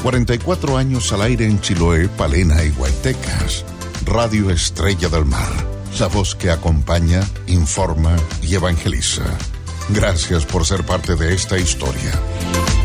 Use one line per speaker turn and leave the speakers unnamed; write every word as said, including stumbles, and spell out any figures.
cuarenta y cuatro años al aire en Chiloé, Palena y Guaytecas. Radio Estrella del Mar, la voz que acompaña, informa y evangeliza. Gracias por ser parte de esta historia.